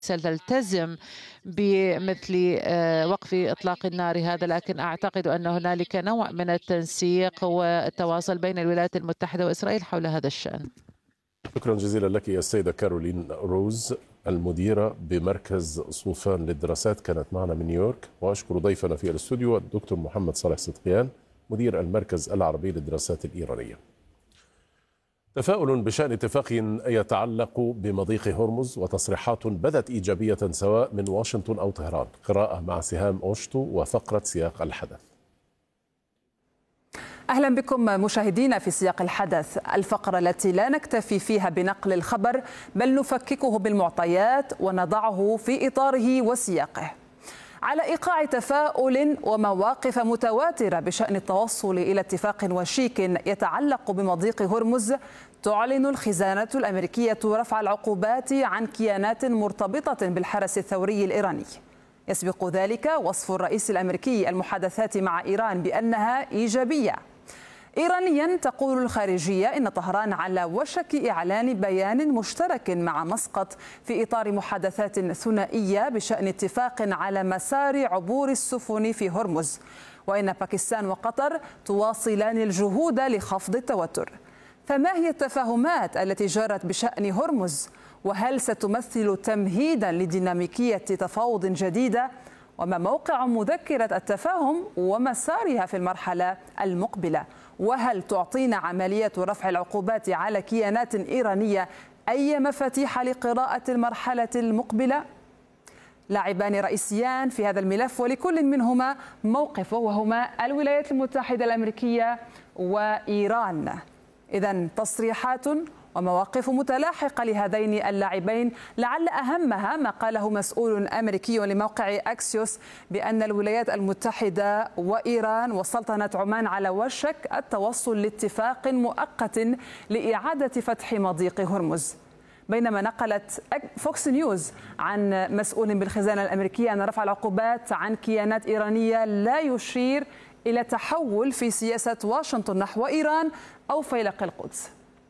تلتزم بمثل وقف إطلاق النار هذا، لكن أعتقد أن هنالك نوع من التنسيق والتواصل بين الولايات المتحدة وإسرائيل حول هذا الشأن. شكرا جزيلا لك يا السيدة كارولين روز، المديرة بمركز صوفان للدراسات، كانت معنا من نيويورك. وأشكر ضيفنا في الاستوديو الدكتور محمد صالح صدقيان، مدير المركز العربي للدراسات الإيرانية. تفاؤل بشأن اتفاق يتعلق بمضيق هرمز وتصريحات بدت إيجابية سواء من واشنطن أو طهران. قراءة مع سهام أوشتو وفقرة سياق الحدث. أهلا بكم مشاهدينا في سياق الحدث، الفقرة التي لا نكتفي فيها بنقل الخبر بل نفككه بالمعطيات ونضعه في إطاره وسياقه. على إيقاع تفاؤل ومواقف متواترة بشأن التوصل إلى اتفاق وشيك يتعلق بمضيق هرمز، تعلن الخزانة الأمريكية رفع العقوبات عن كيانات مرتبطة بالحرس الثوري الإيراني. يسبق ذلك وصف الرئيس الأمريكي المحادثات مع إيران بأنها إيجابية. إيرانيا تقول الخارجية إن طهران على وشك إعلان بيان مشترك مع مسقط في إطار محادثات ثنائية بشأن اتفاق على مسار عبور السفن في هرمز، وإن باكستان وقطر تواصلان الجهود لخفض التوتر. فما هي التفاهمات التي جرت بشأن هرمز؟ وهل ستمثل تمهيدا لديناميكية تفاوض جديدة؟ وما موقع مذكرة التفاهم ومسارها في المرحلة المقبلة؟ وهل تعطينا عملية رفع العقوبات على كيانات إيرانية أي مفاتيح لقراءة المرحلة المقبلة؟ لاعبان رئيسيان في هذا الملف ولكل منهما موقفه، وهما الولايات المتحدة الأمريكية وإيران. إذن تصريحات ومواقف متلاحقة لهذين اللاعبين، لعل أهمها ما قاله مسؤول أمريكي لموقع أكسيوس بأن الولايات المتحدة وإيران وسلطنة عمان على وشك التوصل لاتفاق مؤقت لإعادة فتح مضيق هرمز. بينما نقلت فوكس نيوز عن مسؤول بالخزانة الأمريكية أن رفع العقوبات عن كيانات إيرانية لا يشير إلى تحول في سياسة واشنطن نحو إيران أو فيلق القدس.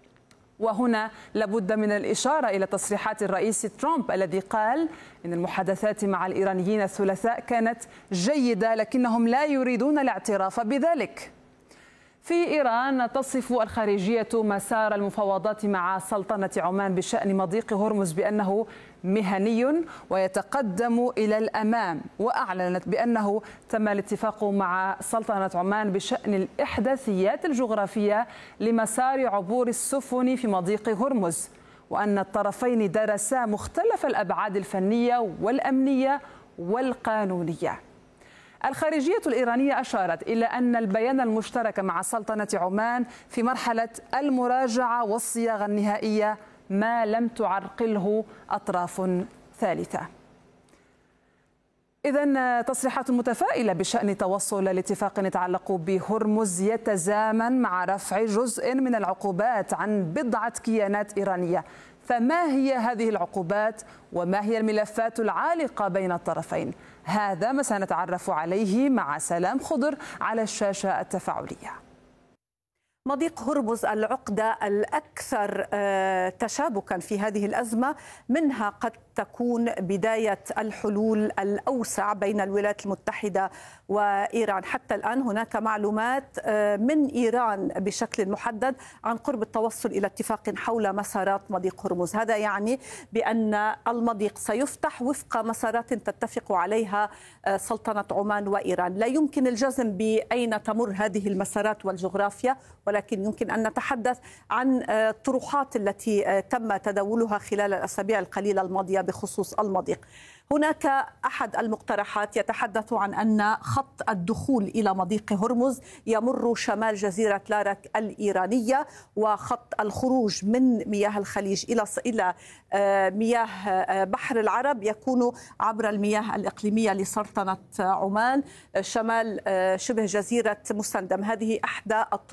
وهنا لابد من الإشارة إلى تصريحات الرئيس ترامب الذي قال إن المحادثات مع الإيرانيين الثلاثاء كانت جيدة لكنهم لا يريدون الاعتراف بذلك. في إيران تصف الخارجية مسار المفاوضات مع سلطنة عمان بشأن مضيق هرمز بأنه مهني ويتقدم إلى الأمام، وأعلنت بأنه تم الاتفاق مع سلطنة عمان بشأن الإحداثيات الجغرافية لمسار عبور السفن في مضيق هرمز، وأن الطرفين درسا مختلف الأبعاد الفنية والأمنية والقانونية. الخارجية الإيرانية أشارت إلى أن البيان المشترك مع سلطنة عمان في مرحلة المراجعة والصياغة النهائية ما لم تعرقله أطراف ثالثة. إذن تصريحات متفائلة بشأن توصل لاتفاق يتعلق بهرمز يتزامن مع رفع جزء من العقوبات عن بضعة كيانات إيرانية. فما هي هذه العقوبات وما هي الملفات العالقة بين الطرفين؟ هذا ما سنتعرف عليه مع سلام خضر على الشاشة التفاعلية. مضيق هرمز العقدة الأكثر تشابكا في هذه الأزمة، منها قد تكون بداية الحلول الأوسع بين الولايات المتحدة وإيران. حتى الآن هناك معلومات من إيران بشكل محدد عن قرب التوصل إلى اتفاق حول مسارات مضيق هرمز. هذا يعني بأن المضيق سيفتح وفق مسارات تتفق عليها سلطنة عمان وإيران. لا يمكن الجزم بأين تمر هذه المسارات والجغرافيا، ولكن يمكن أن نتحدث عن الطروحات التي تم تداولها خلال الأسابيع القليلة الماضية بخصوص المضيق. هناك أحد المقترحات يتحدث عن أن خط الدخول إلى مضيق هرمز يمر شمال جزيرة لارك الإيرانية، وخط الخروج من مياه الخليج إلى مياه بحر العرب يكون عبر المياه الإقليمية لسلطنة عمان شمال شبه جزيرة مسندم. هذه إحدى الطروحات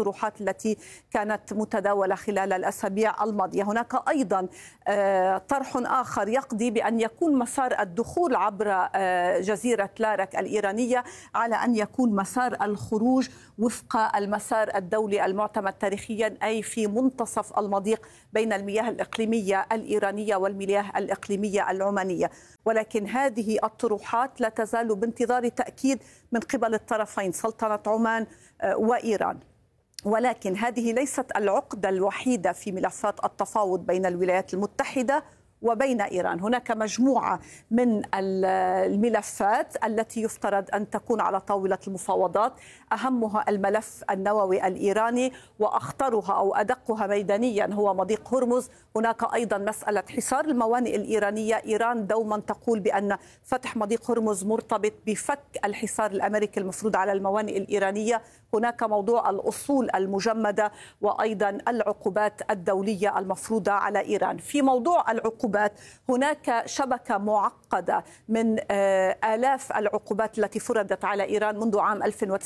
التي كانت متداولة خلال الأسابيع الماضية. هناك أيضا طرح آخر يقضي بأن يكون مسار الدخول عبر جزيرة لارك الإيرانية على أن يكون مسار الخروج وفق المسار الدولي المعتمد تاريخيا، أي في منتصف المضيق بين المياه الإقليمية الإيرانية والمياه الإقليمية العمانية. ولكن هذه الطروحات لا تزال بانتظار تأكيد من قبل الطرفين سلطنة عمان وإيران. ولكن هذه ليست العقدة الوحيدة في ملفات التفاوض بين الولايات المتحدة وبين إيران. هناك مجموعة من الملفات التي يفترض أن تكون على طاولة المفاوضات، أهمها الملف النووي الإيراني، وأخطرها أو أدقها ميدانيا هو مضيق هرمز. هناك أيضا مسألة حصار الموانئ الإيرانية. إيران دوما تقول بأن فتح مضيق هرمز مرتبط بفك الحصار الأمريكي المفروض على الموانئ الإيرانية. هناك موضوع الأصول المجمدة وأيضا العقوبات الدولية المفروضة على إيران. في موضوع العقوبات هناك شبكة معقدة من آلاف العقوبات التي فرضت على إيران منذ عام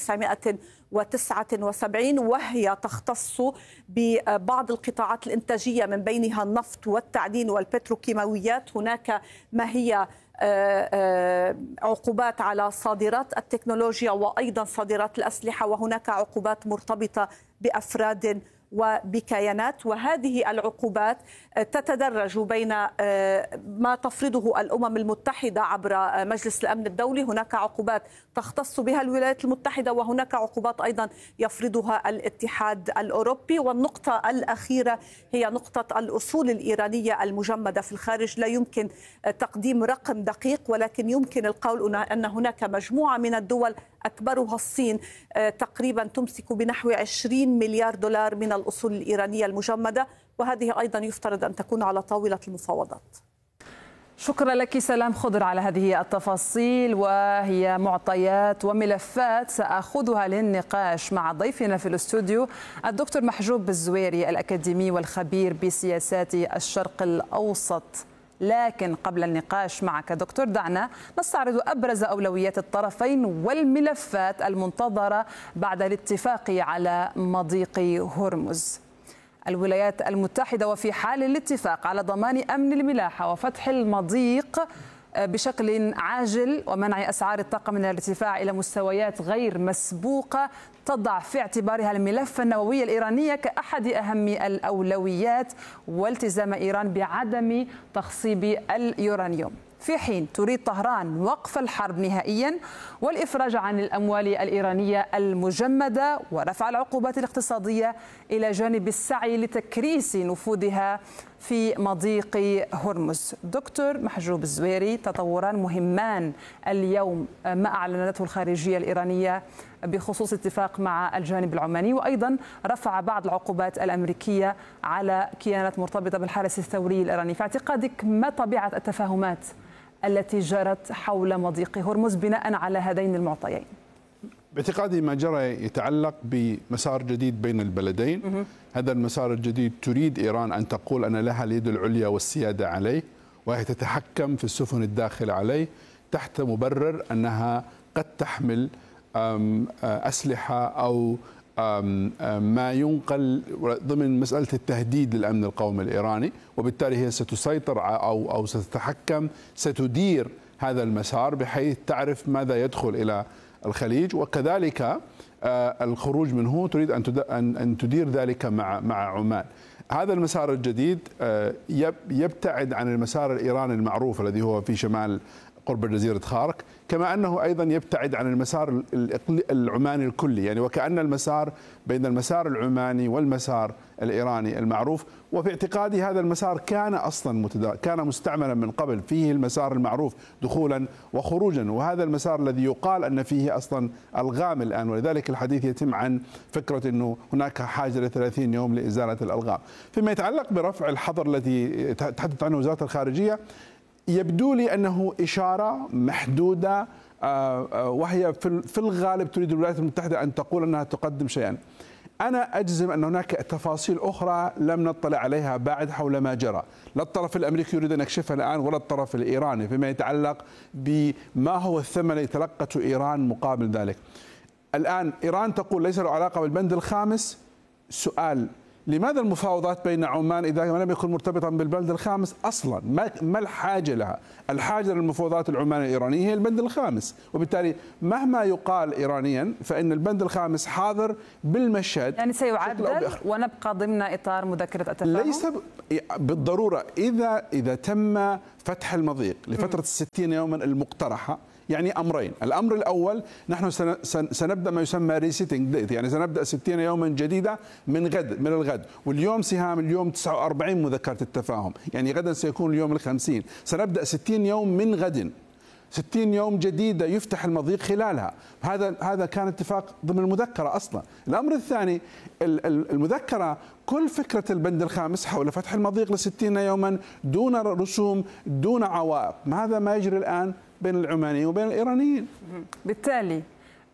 1979، وهي تختص ببعض القطاعات الإنتاجية من بينها النفط والتعدين والبتروكيماويات. هناك ما هي عقوبات على صادرات التكنولوجيا وأيضا صادرات الأسلحة، وهناك عقوبات مرتبطة بأفراد وبكيانات. وهذه العقوبات تتدرج بين ما تفرضه الأمم المتحدة عبر مجلس الأمن الدولي. هناك عقوبات تختص بها الولايات المتحدة، وهناك عقوبات أيضا يفرضها الاتحاد الأوروبي. والنقطة الأخيرة هي نقطة الأصول الإيرانية المجمدة في الخارج. لا يمكن تقديم رقم دقيق، ولكن يمكن القول أن هناك مجموعة من الدول أكبرها الصين تقريبا تمسك بنحو 20 مليار دولار من الأصول الإيرانية المجمدة، وهذه أيضا يفترض أن تكون على طاولة المفاوضات. شكرا لك سلام خضر على هذه التفاصيل، وهي معطيات وملفات سأخذها للنقاش مع ضيفنا في الاستوديو الدكتور محجوب الزويري الأكاديمي والخبير بسياسات الشرق الأوسط. لكن قبل النقاش معك دكتور دعنا نستعرض أبرز أولويات الطرفين والملفات المنتظرة بعد الاتفاق على مضيق هرمز. الولايات المتحدة وفي حال الاتفاق على ضمان أمن الملاحة وفتح المضيق بشكل عاجل ومنع أسعار الطاقة من الارتفاع إلى مستويات غير مسبوقة تضع في اعتبارها الملف النووي الإيراني كأحد أهم الأولويات، والتزام إيران بعدم تخصيب اليورانيوم، في حين تريد طهران وقف الحرب نهائيا والإفراج عن الأموال الإيرانية المجمدة ورفع العقوبات الاقتصادية إلى جانب السعي لتكريس نفوذها في مضيق هرمز. دكتور محجوب الزويري، تطوران مهمان اليوم ما أعلنته الخارجية الإيرانية بخصوص اتفاق مع الجانب العماني، وأيضا رفع بعض العقوبات الأمريكية على كيانات مرتبطة بالحرس الثوري الإيراني. في اعتقادك ما طبيعة التفاهمات التي جرت حول مضيق هرمز بناء على هذين المعطيين؟ باعتقادي ما جرى يتعلق بمسار جديد بين البلدين. هذا المسار الجديد تريد إيران أن تقول أن لها اليد العليا والسيادة عليه، وهي تتحكم في السفن الداخلة عليه تحت مبرر أنها قد تحمل أسلحة أو ما ينقل ضمن مسألة التهديد للأمن القومي الإيراني، وبالتالي هي ستسيطر أو ستتحكم، ستدير هذا المسار بحيث تعرف ماذا يدخل إلى الخليج، وكذلك الخروج منه تريد أن تدير ذلك مع عمان. هذا المسار الجديد يبتعد عن المسار الإيراني المعروف الذي هو في شمال قرب جزيرة خارق، كما أنه أيضا يبتعد عن المسار العماني الكلي، يعني وكأن المسار بين المسار العماني والمسار الإيراني المعروف. وفي اعتقادي هذا المسار كان أصلا كان مستعملا من قبل، فيه المسار المعروف دخولا وخروجا، وهذا المسار الذي يقال أن فيه أصلا ألغام الآن، ولذلك الحديث يتم عن فكرة أنه هناك حاجة ل30 يوم لإزالة الألغام. فيما يتعلق برفع الحظر الذي تحدث عنه وزارة الخارجية، يبدو لي أنه إشارة محدودة، وهي في الغالب تريد الولايات المتحدة أن تقول أنها تقدم شيئا. أنا أجزم أن هناك تفاصيل أخرى لم نطلع عليها بعد حول ما جرى، لا الطرف الأمريكي يريد أن يكشفها الآن ولا الطرف الإيراني، فيما يتعلق بما هو الثمن الذي تلقته إيران مقابل ذلك. الآن إيران تقول ليس له علاقة بالبند الخامس، سؤال: لماذا المفاوضات بين عمان إذا لم يكن مرتبطا بالبند الخامس أصلا؟ ما الحاجة لها؟ الحاجة للمفاوضات العمانية الإيرانية هي البند الخامس، وبالتالي مهما يقال إيرانيا فإن البند الخامس حاضر بالمشهد. يعني سيعدل ونبقى ضمن إطار مذكرة التفاهم؟ ليس بالضرورة. إذا تم فتح المضيق لفترة 60 يوما المقترحة، يعني أمرين: الأمر الأول، نحن سنبدأ ما يسمى ريسيتنج ديت، يعني سنبدأ 60 يوما جديدة من الغد، واليوم سهام اليوم 49 مذكرة التفاهم، يعني غدا سيكون اليوم 50. سنبدأ 60 يوم من غد، 60 يوم جديدة يفتح المضيق خلالها. هذا كان اتفاق ضمن المذكرة أصلا. الأمر الثاني، المذكرة كل فكرة البند الخامس حول فتح المضيق ل60 يوما دون رسوم دون عوائق. هذا ما يجري الآن بين العمانيين وبين الإيرانيين. بالتالي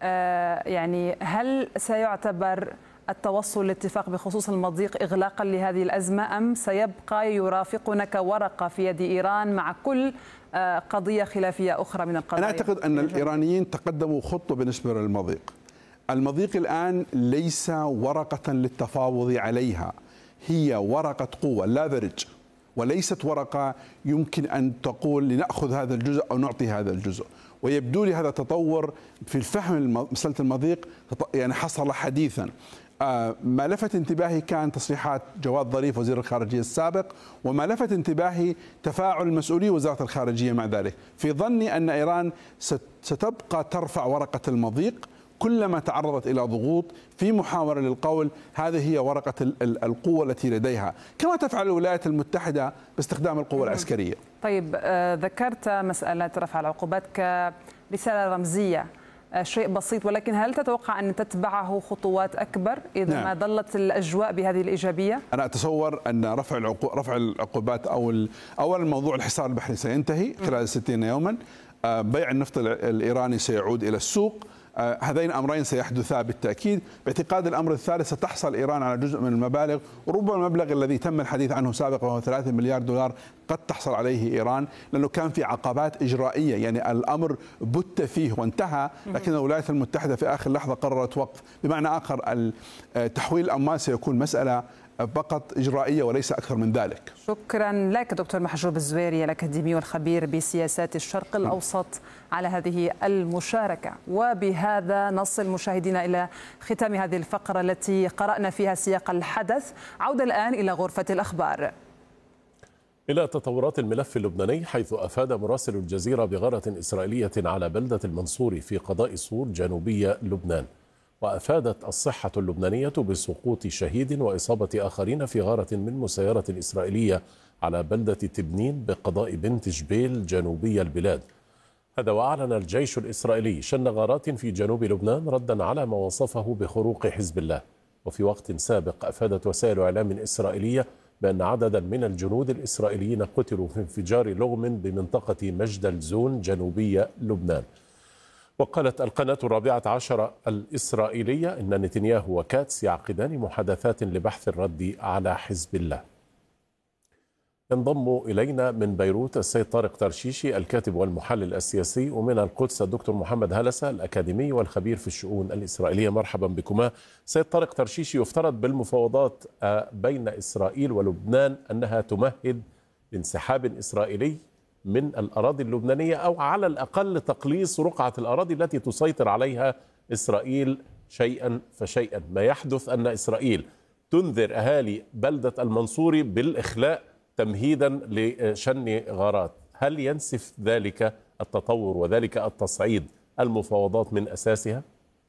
يعني هل سيعتبر التوصل لاتفاق بخصوص المضيق إغلاقا لهذه الأزمة، أم سيبقى يرافقنا كورقة في يد إيران مع كل قضية خلافية أخرى من القضايا؟ أنا أعتقد أن الإيرانيين تقدموا خطوة بالنسبة للمضيق. المضيق الآن ليس ورقة للتفاوض عليها، هي ورقة قوة لافرج، وليست ورقة يمكن أن تقول لنأخذ هذا الجزء أو نعطي هذا الجزء. ويبدو لي هذا تطور في الفهم مسألة المضيق يعني حصل حديثا. ما لفت انتباهي كان تصريحات جواد ظريف وزير الخارجية السابق، وما لفت انتباهي تفاعل مسؤولي وزارة الخارجية مع ذلك. في ظني أن إيران ستبقى ترفع ورقة المضيق كلما تعرضت إلى ضغوط في محاولة للقول هذه هي ورقة القوة التي لديها، كما تفعل الولايات المتحدة باستخدام القوة العسكرية. طيب، ذكرت مسألة رفع العقوبات كرسالة رمزية، شيء بسيط، ولكن هل تتوقع أن تتبعه خطوات أكبر إذا ما ظلت الأجواء بهذه الإيجابية؟ أنا أتصور أن رفع العقوبات أولا موضوع الحصار البحري سينتهي خلال 60 يوما، بيع النفط الإيراني سيعود إلى السوق، هذين الأمرين سيحدثا بالتأكيد. باعتقاد الأمر الثالث، ستحصل إيران على جزء من المبالغ، وربما المبلغ الذي تم الحديث عنه سابقا وهو 3 مليار دولار قد تحصل عليه إيران، لأنه كان في عقبات إجرائية، يعني الأمر بت فيه وانتهى، لكن الولايات المتحدة في آخر لحظة قررت وقف. بمعنى آخر، تحويل الأموال سيكون مسألة فقط إجرائية وليس أكثر من ذلك. شكرا لك دكتور محجوب الزويري، الأكاديمي والخبير بسياسات الشرق الأوسط، على هذه المشاركة. وبهذا نصل مشاهدينا إلى ختام هذه الفقرة التي قرأنا فيها سياق الحدث. عودة الآن إلى غرفة الأخبار. إلى تطورات الملف اللبناني، حيث أفاد مراسل الجزيرة بغارة إسرائيلية على بلدة المنصوري في قضاء صور جنوبي لبنان. وأفادت الصحة اللبنانية بسقوط شهيد وإصابة آخرين في غارة من مسيرة إسرائيلية على بلدة تبنين بقضاء بنت جبيل جنوبي البلاد. هذا وأعلن الجيش الإسرائيلي شن غارات في جنوب لبنان ردا على ما وصفه بخروق حزب الله. وفي وقت سابق أفادت وسائل إعلام إسرائيلية بأن عددا من الجنود الإسرائيليين قتلوا في انفجار لغم بمنطقة مجدل زون جنوبي لبنان. وقالت القناة 14 الإسرائيلية إن نتنياهو وكاتس يعقدان محادثات لبحث الرد على حزب الله. ينضم إلينا من بيروت السيد طارق ترشيشي، الكاتب والمحلل السياسي، ومن القدس الدكتور محمد هلسة، الأكاديمي والخبير في الشؤون الإسرائيلية. مرحبا بكما. سيد طارق ترشيشي، يفترض بالمفاوضات بين إسرائيل ولبنان أنها تمهد لانسحاب إسرائيلي من الأراضي اللبنانية، أو على الأقل تقليص رقعة الأراضي التي تسيطر عليها إسرائيل شيئا فشيئا. ما يحدث أن إسرائيل تنذر أهالي بلدة المنصوري بالإخلاء تمهيدا لشن غارات. هل ينسف ذلك التطور وذلك التصعيد المفاوضات من أساسها؟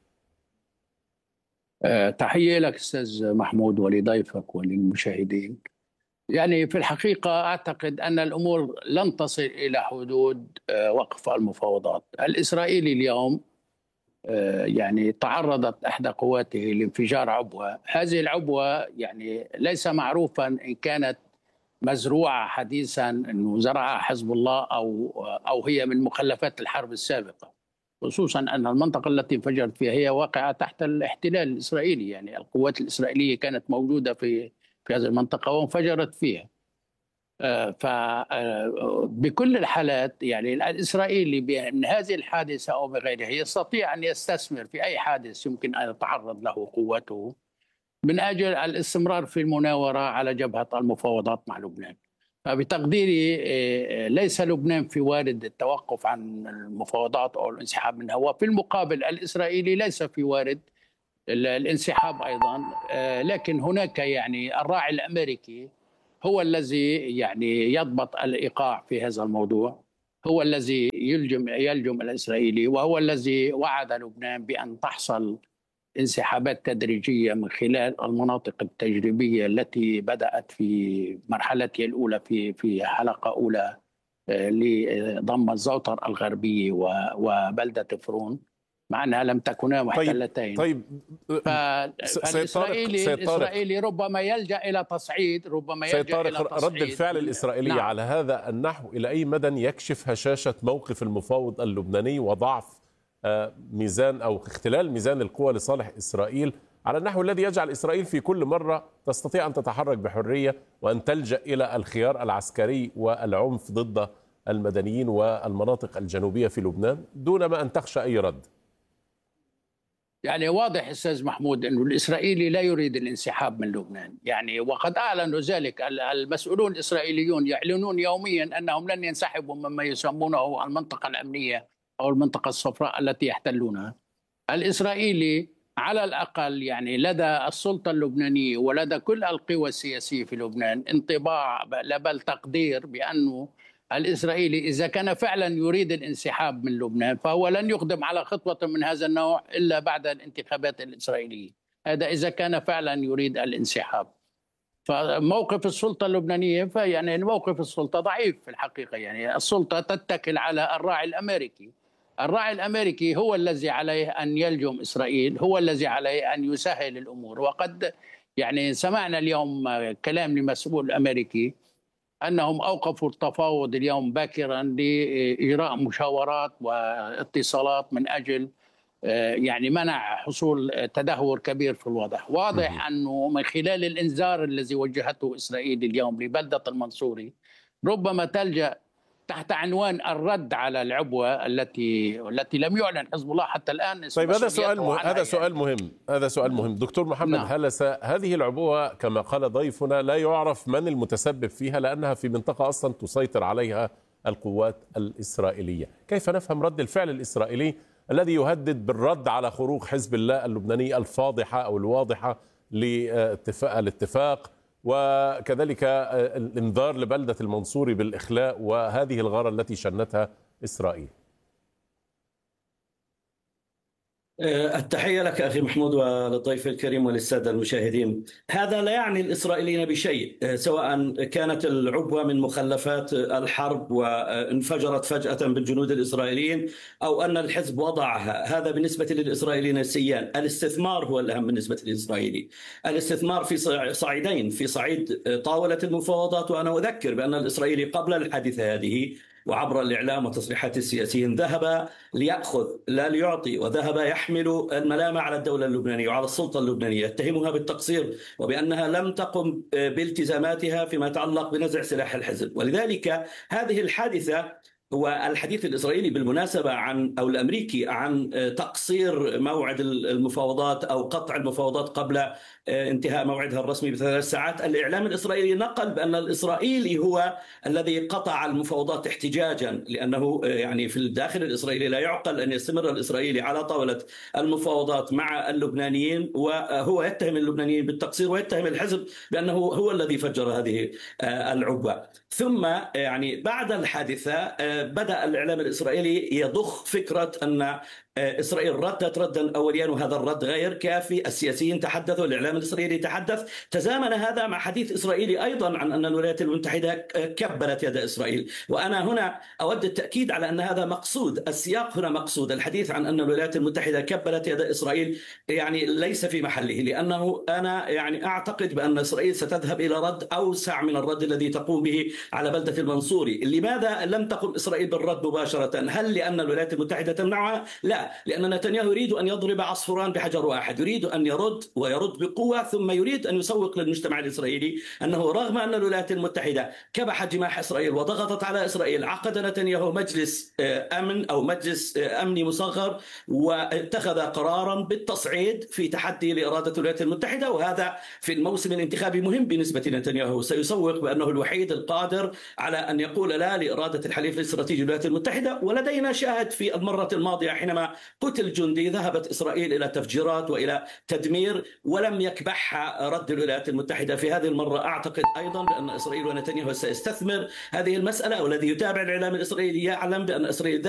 تحية لك أستاذ محمود ولضيفك وللمشاهدين. يعني في الحقيقة أعتقد أن الأمور لن تصل إلى حدود وقف المفاوضات. الإسرائيلي اليوم يعني تعرضت إحدى قواته لانفجار عبوة. هذه العبوة يعني ليس معروفا إن كانت مزروعة حديثا، أنه زرعها حزب الله أو هي من مخلفات الحرب السابقة، خصوصا أن المنطقة التي انفجرت فيها هي واقعة تحت الاحتلال الإسرائيلي. يعني القوات الإسرائيلية كانت موجودة في هذه المنطقة وانفجرت فيها. فبكل الحالات يعني الإسرائيلي من هذه الحادثة أو بغيرها يستطيع أن يستثمر في أي حادث يمكن أن يتعرض له قوته من أجل الاستمرار في المناورة على جبهة المفاوضات مع لبنان. فبتقديري ليس لبنان في وارد التوقف عن المفاوضات أو الانسحاب منها، وفي المقابل الإسرائيلي ليس في وارد الانسحاب أيضا. لكن هناك يعني الراعي الأمريكي هو الذي يعني يضبط الإيقاع في هذا الموضوع، هو الذي يلجم الإسرائيلي، وهو الذي وعد لبنان بأن تحصل انسحابات تدريجية من خلال المناطق التجريبية التي بدأت في مرحلتها الأولى في حلقة أولى لضم الزوطر الغربية وبلدة فرون، مع أنها لم تكونا محتلتين. طيب الإسرائيلي ربما يلجأ إلى تصعيد، رد الفعل الإسرائيلي نعم. على هذا النحو إلى أي مدى يكشف هشاشة موقف المفاوض اللبناني وضعف ميزان أو اختلال ميزان القوى لصالح إسرائيل على النحو الذي يجعل إسرائيل في كل مرة تستطيع أن تتحرك بحرية وأن تلجأ إلى الخيار العسكري والعنف ضد المدنيين والمناطق الجنوبية في لبنان دون ما أن تخشى أي رد؟ يعني واضح أستاذ محمود أنه الإسرائيلي لا يريد الانسحاب من لبنان، يعني وقد أعلنوا ذلك المسؤولون الإسرائيليون، يعلنون يوميا أنهم لن ينسحبوا مما يسمونه المنطقة الأمنية أو المنطقة الصفراء التي يحتلونها. الإسرائيلي على الأقل يعني لدى السلطة اللبنانية ولدى كل القوى السياسية في لبنان انطباع بل تقدير بأنه الإسرائيلي إذا كان فعلا يريد الانسحاب من لبنان فهو لن يقدم على خطوة من هذا النوع إلا بعد الانتخابات الإسرائيلية، هذا إذا كان فعلا يريد الانسحاب. فموقف السلطة اللبنانية فيعني موقف السلطة ضعيف في الحقيقة، يعني السلطة تتكل على الراعي الأمريكي. الراعي الأمريكي هو الذي عليه أن يلجم إسرائيل، هو الذي عليه أن يسهل الأمور. وقد يعني سمعنا اليوم كلام لمسؤول أمريكي أنهم أوقفوا التفاوض اليوم باكرا لإجراء مشاورات واتصالات من أجل يعني منع حصول تدهور كبير في الوضع. واضح أنه من خلال الإنذار الذي وجهته إسرائيل اليوم لبلدة المنصوري ربما تلجأ تحت عنوان الرد على العبوة التي لم يعلن حزب الله حتى الآن. طيب هذا سؤال مهم دكتور محمد. نعم. هذه العبوة كما قال ضيفنا لا يعرف من المتسبب فيها لأنها في منطقة أصلا تسيطر عليها القوات الإسرائيلية. كيف نفهم رد الفعل الإسرائيلي الذي يهدد بالرد على خروج حزب الله اللبناني الفاضحة أو الواضحة للاتفاق، وكذلك الانذار لبلدة المنصوري بالإخلاء وهذه الغارة التي شنتها إسرائيل؟ التحية لك أخي محمود وللضيف الكريم وللسادة المشاهدين. هذا لا يعني الإسرائيليين بشيء، سواء كانت العبوة من مخلفات الحرب وانفجرت فجأة بالجنود الإسرائيليين أو أن الحزب وضعها. هذا بالنسبة للإسرائيليين السيان. الاستثمار هو الأهم بالنسبة للإسرائيلي. الاستثمار في صعيدين، في صعيد طاولة المفاوضات، وأنا أذكر بأن الإسرائيلي قبل الحادثة هذه وعبر الإعلام وتصريحات السياسيين ذهب ليأخذ لا ليعطي، وذهب يحمل الملامة على الدولة اللبنانية وعلى السلطة اللبنانية، يتهمها بالتقصير وبأنها لم تقم بالتزاماتها فيما يتعلق بنزع سلاح الحزب. ولذلك هذه الحادثة والحديث الإسرائيلي بالمناسبة أو الأمريكي عن تقصير موعد المفاوضات أو قطع المفاوضات قبل انتهاء موعدها الرسمي ب3 ساعات، الإعلام الإسرائيلي نقل بأن الإسرائيلي هو الذي قطع المفاوضات احتجاجا، لأنه يعني في الداخل الإسرائيلي لا يعقل أن يستمر الإسرائيلي على طاولة المفاوضات مع اللبنانيين وهو يتهم اللبنانيين بالتقصير ويتهم الحزب بأنه هو الذي فجر هذه العبوة. ثم يعني بعد الحادثة بدأ الإعلام الإسرائيلي يضخ فكرة أن إسرائيل ردت ردا أوليا وهذا الرد غير كافي. السياسيين تحدثوا، الإعلام الإسرائيلي تحدث. تزامن هذا مع حديث إسرائيلي أيضا عن أن الولايات المتحدة كبلت يد إسرائيل، وأنا هنا أود التأكيد على أن هذا مقصود. السياق هنا مقصود. الحديث عن أن الولايات المتحدة كبلت يد إسرائيل يعني ليس في محله، لأنه أنا يعني أعتقد بأن إسرائيل ستذهب إلى رد أوسع من الرد الذي تقوم به على بلدة المنصوري. لماذا لم تقم إسرائيل إسرائيل بالرد مباشرة. هل لأن الولايات المتحدة تمنعها؟ لا، لأن نتنياهو يريد أن يضرب عصفوران بحجر واحد، يريد أن يرد ويرد بقوة، ثم يريد أن يسوق للمجتمع الإسرائيلي أنه رغم أن الولايات المتحدة كبحت جماح إسرائيل وضغطت على إسرائيل، عقد نتنياهو مجلس أمن أو مجلس أمني مصغر واتخذ قرارا بالتصعيد في تحدي لإرادة الولايات المتحدة، وهذا في الموسم الانتخابي مهم بالنسبة لنتنياهو. سيسوق بأنه الوحيد القادر على أن يقول لا لإرادة الحليف الاستراتيجي للولايات المتحدة. ولدينا شاهد في المرة الماضية حينما قتل جندي ذهبت إسرائيل إلى تفجيرات وإلى تدمير ولم يكبحها رد الولايات المتحدة. في هذه المرة أعتقد أيضا بأن إسرائيل ونتنياهو سيستثمر هذه المسألة، والذي يتابع الإعلام الإسرائيلي يعلم بأن إسرائيل